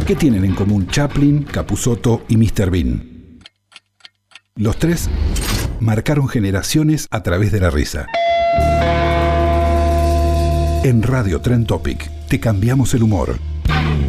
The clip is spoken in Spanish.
¿Qué tienen en común Chaplin, Capusotto y Mr. Bean? Los tres marcaron generaciones a través de la risa. En Radio Trend Topic te cambiamos el humor.